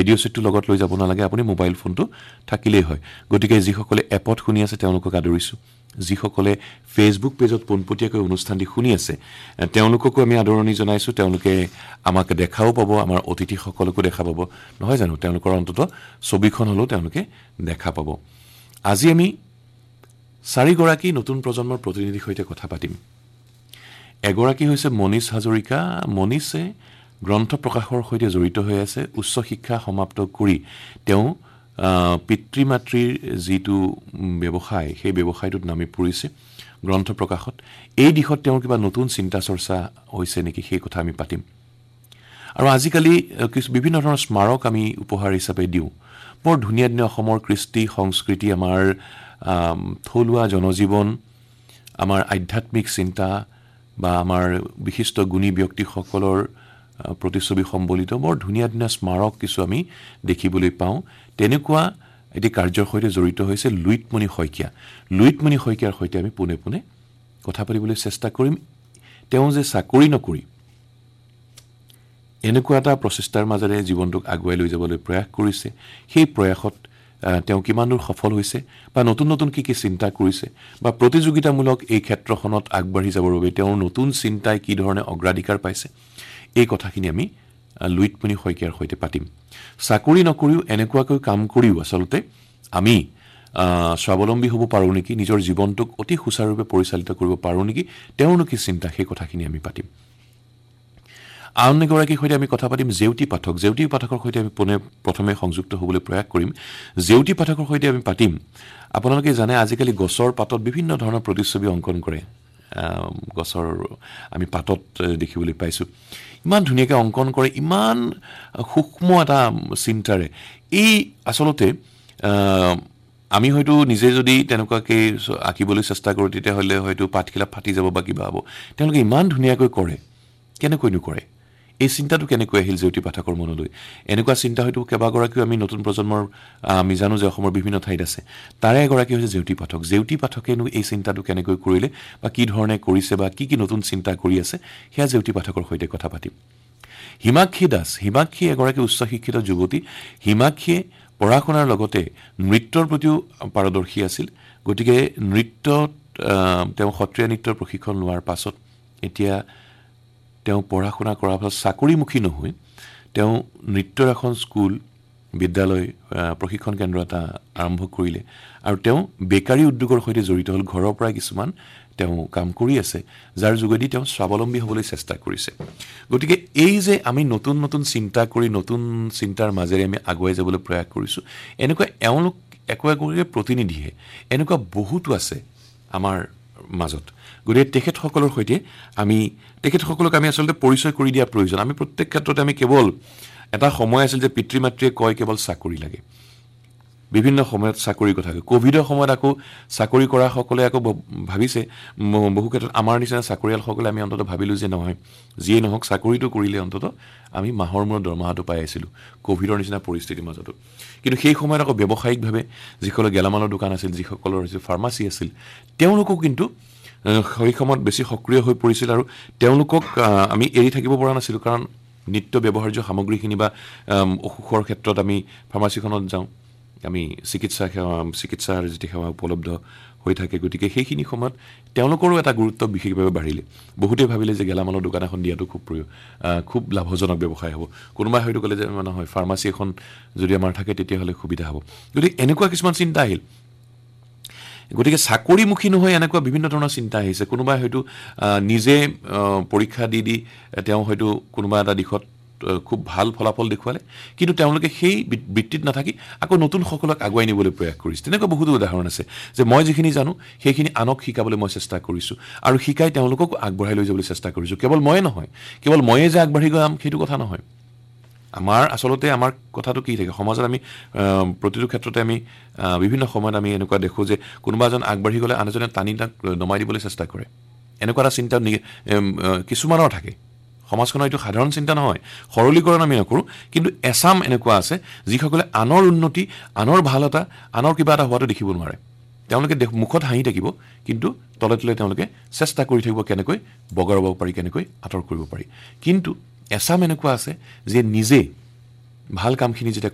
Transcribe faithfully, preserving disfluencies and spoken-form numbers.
radio' সেটটো লগত লৈ যাব নালাগে আপুনি মোবাইল ফোনটো থাকিলেই হয় গতিকে যিসকলে এপত শুনি আছে তেওঁলোকক আদৰিছো যিসকলে ফেসবুক পেজত পোনপটীয়াকৈ অনুষ্ঠানটি শুনি আছে তেওঁলোককো আমি আদৰণি জনাইছো তেওঁলোকে আমাক দেখাও পাব আমাৰ অতিথিসকলকো দেখা পাব নহয় জানো তেওঁলোকৰ অন্তত ছবিখন হলো তেওঁলোকে দেখা পাব আজি আমি চাৰিগৰাকী নতুন প্ৰজন্মৰ প্ৰতিনিধিৰ সৈতে কথা পাতিম এগৰাকী হৈছে মনীষ হাজৰিকা মনীষে গ্ৰন্থ প্ৰকাশৰ সৈতে জড়িত হৈ আছে উচ্চ শিক্ষা সমাপ্ত কৰি তেওঁ পিতৃ-মাতৃৰ যিটো ব্যৱসায় সেই ব্যৱসায়টোত নামি পৰিছে গ্ৰন্থ প্ৰকাশত এই দিশত তেওঁৰ কিবা নতুন চিন্তা চৰ্চা হৈছে নেকি সেই কথা আমি পাতিম আৰু আজিকালি কিছু বিভিন্ন ধৰণৰ স্মাৰক আমি উপহাৰ হিচাপে দিওঁ বৰ ধুনীয়া ধুনীয়া অসমৰ কৃষ্টি সংস্কৃতি আমাৰ থলুৱা জনজীৱন আমাৰ আধ্যাত্মিক চিন্তা বা আমাৰ বিশিষ্ট গুণী ব্যক্তিসকলৰ প্ৰতিছবি সম্বলিত বৰ ধুনীয়া ধুনীয়া স্মাৰক কিছু আমি দেখিবলৈ পাওঁ তেনেকুৱা এটি কাৰ্যৰ সৈতে জড়িত হৈছে লুইতমণি শইকীয়া লুইতমণি শইকীয়াৰ সৈতে আমি পুনে পুনে কথা পাতিবলৈ চেষ্টা কৰিম তেওঁ যে চাকৰি নকৰি এনেকুৱা এটা প্ৰচেষ্টাৰ মাজেৰে জীৱনটোক আগুৱাই লৈ যাবলৈ প্ৰয়াস কৰিছে সেই প্ৰয়াসত তেওঁ কিমান দূৰ সফল হৈছে বা নতুন নতুন কি কি চিন্তা কৰিছে বা প্ৰতিযোগিতামূলক এই ক্ষেত্ৰখনত আগবাঢ়ি যাবৰ বাবে তেওঁৰ নতুন চিন্তাই কি ধৰণে অগ্ৰাধিকাৰ পাইছে এই কথাখিনি আমি লুইতমণি শইকীয়াৰ সৈতে পাতিম চাকৰি নকৰিও এনেকুৱাকৈ কাম কৰিও আচলতে আমি স্বাৱলম্বী হ'ব পাৰো নেকি নিজৰ জীৱনটোক অতি সুচাৰুৰূপে পৰিচালিত কৰিব পাৰো নেকি তেওঁৰ কি চিন্তা সেই কথাখিনি আমি পাতিম আন এগৰাকীৰ সৈতে আমি কথা পাতিম জেউতি পাঠক জেউতি পাঠকৰ সৈতে আমি পুনে প্ৰথমে সংযুক্ত হ'বলৈ প্ৰয়াস কৰিম জেউতি পাঠকৰ সৈতে আমি পাতিম আপোনালোকে জানে আজিকালি গছৰ পাতত বিভিন্ন ধৰণৰ প্ৰতিছবি অংকন কৰে গছৰ আমি পাতত দেখিবলৈ পাইছো ইমান ধুনীয়াকৈ অংকন কৰে ইমান সূক্ষ্ম এটা চিন্তাৰে এই আচলতে আমি হয়তো নিজে যদি তেনেকুৱাকৈ আঁকিবলৈ চেষ্টা কৰোঁ তেতিয়াহ'লে হয়তো পাতখিলা ফাটি যাব বা কিবা হ'ব তেওঁলোকে ইমান ধুনীয়াকৈ কৰে কেনেকৈনো কৰে এই চিন্তাটো কেনেকৈ আহিল জেউতি পাঠকৰ মনলৈ এনেকুৱা চিন্তা হয়তো কেইবাগৰাকীও আমি নতুন প্ৰজন্মৰ আমি জানো যে অসমৰ বিভিন্ন ঠাইত আছে তাৰে এগৰাকী হৈছে জেউতি পাঠক জেউতি পাঠকেনো এই চিন্তাটো কেনেকৈ কৰিলে বা কি ধৰণে কৰিছে বা কি কি নতুন চিন্তা কৰি আছে সেয়া জেউতি পাঠকৰ সৈতে কথা পাতিম হিমাক্ষী দাস হিমাক্ষী এগৰাকী উচ্চ শিক্ষিত যুৱতী হিমাক্ষীয়ে পঢ়া শুনাৰ লগতে নৃত্যৰ প্ৰতিও পাৰদৰ্শী আছিল গতিকে নৃত্যত তেওঁ সত্ৰীয়া নৃত্যৰ প্ৰশিক্ষণ লোৱাৰ পাছত এতিয়া তেওঁ পঢ়া শুনা কৰাৰ পাছত চাকৰিমুখী নহয় তেওঁ নৃত্যৰ এখন স্কুল বিদ্যালয় প্ৰশিক্ষণ কেন্দ্ৰ এটা আৰম্ভ কৰিলে আৰু তেওঁ বেকাৰী উদ্যোগৰ সৈতে জড়িত হ'ল ঘৰৰ পৰা কিছুমান তেওঁ কাম কৰি আছে যাৰ যোগেদি তেওঁ স্বাৱলম্বী হ'বলৈ চেষ্টা কৰিছে গতিকে এই যে আমি নতুন নতুন চিন্তা কৰি নতুন চিন্তাৰ মাজেৰে আমি আগুৱাই যাবলৈ প্ৰয়াস কৰিছো এনেকুৱা এওঁলোক একো একোৰে প্ৰতিনিধিহে এনেকুৱা বহুতো আছে আমাৰ মাজত গতিকে তেখেতসকলৰ সৈতে আমি তেখেতসকলক আমি আচলতে পৰিচয় কৰি দিয়া প্ৰয়োজন আমি প্ৰত্যেক ক্ষেত্ৰতে আমি কেৱল এটা সময় আছিল যে পিতৃ মাতৃয়ে কয় কেৱল চাকৰি লাগে বিভিন্ন সময়ত চাকৰিৰ কথা কয় কোভিডৰ সময়ত আকৌ চাকৰি কৰা সকলে আকৌ ভাবিছে বহু ক্ষেত্ৰত আমাৰ নিচিনা চাকৰিয়ালসকলে আমি অন্তত ভাবিলো যে নহয় যিয়ে নহওক চাকৰিটো কৰিলে অন্তত আমি মাহৰ মূৰত দৰমহাটো পাই আছিলো কোভিডৰ নিচিনা পৰিস্থিতিৰ মাজতো কিন্তু সেই সময়ত আকৌ ব্যৱসায়িকভাৱে যিসকলে গেলামালৰ দোকান আছিল যিসকলৰ ফাৰ্মাচী আছিল তেওঁলোকো কিন্তু সেই সময়ত বেছি সক্ৰিয় হৈ পৰিছিল আৰু তেওঁলোকক আমি এৰি থাকিব পৰা নাছিলো কাৰণ নিত্য ব্যৱহাৰ্য সামগ্ৰীখিনি বা অসুখৰ ক্ষেত্ৰত আমি ফাৰ্মাচীখনত যাওঁ আমি চিকিৎসা সেৱা চিকিৎসাৰ যিটো সেৱা উপলব্ধ হৈ থাকে গতিকে সেইখিনি সময়ত তেওঁলোকৰো এটা গুৰুত্ব বিশেষভাৱে বাঢ়িলে বহুতে ভাবিলে যে গেলামালৰ দোকান এখন দিয়াটো খুব প্ৰিয় খুব লাভজনক ব্যৱসায় হ'ব কোনোবাই হয়তো ক'লে যে নহয় ফাৰ্মাচী এখন যদি আমাৰ থাকে তেতিয়াহ'লে সুবিধা হ'ব গতিকে এনেকুৱা কিছুমান চিন্তা আহিল গতিকে চাকৰিমুখী নহয় এনেকুৱা বিভিন্ন ধৰণৰ চিন্তা আহিছে কোনোবাই হয়তো নিজে পৰীক্ষা দি দি তেওঁ হয়তো কোনোবা এটা দিশত খুব ভাল ফলাফল দেখুৱালে কিন্তু তেওঁলোকে সেই বৃত্তিত নাথাকি আকৌ নতুন সকলক আগুৱাই নিবলৈ প্ৰয়াস কৰিছে তেনেকুৱা বহুতো উদাহৰণ আছে যে মই যিখিনি জানো সেইখিনি আনক শিকাবলৈ মই চেষ্টা কৰিছো আৰু শিকাই তেওঁলোকক আগবঢ়াই লৈ যাবলৈ চেষ্টা কৰিছো কেৱল ময়ে নহয় কেৱল ময়ে যে আগবাঢ়ি যাম সেইটো কথা নহয় আমাৰ আচলতে আমাৰ কথাটো কি থাকে সমাজত আমি প্ৰতিটো ক্ষেত্ৰতে আমি বিভিন্ন সময়ত আমি এনেকুৱা দেখো যে কোনোবা এজন আগবাঢ়ি গ'লে আনজনে টানি তাক নমাই দিবলৈ চেষ্টা কৰে এনেকুৱা এটা চিন্তা কিছুমানৰ থাকে সমাজখনৰ এইটো সাধাৰণ চিন্তা নহয় সৰলীকৰণ আমি নকৰো কিন্তু এছাম এনেকুৱা আছে যিসকলে আনৰ উন্নতি আনৰ ভালতা আনৰ কিবা এটা হোৱাটো দেখিব নোৱাৰে তেওঁলোকে মুখত হাঁহি থাকিব কিন্তু তলে তলে তেওঁলোকে চেষ্টা কৰি থাকিব কেনেকৈ বগৰাব পাৰি কেনেকৈ আঁতৰ কৰিব পাৰি কিন্তু এছাম এনেকুৱা আছে যে নিজে ভাল কামখিনি যেতিয়া